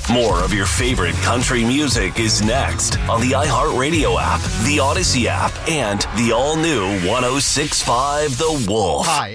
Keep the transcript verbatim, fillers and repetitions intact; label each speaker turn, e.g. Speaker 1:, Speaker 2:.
Speaker 1: More of your favorite country music is next on the iHeartRadio app, the Odyssey app, and the all-new one oh six point five The Wolf.
Speaker 2: Hi,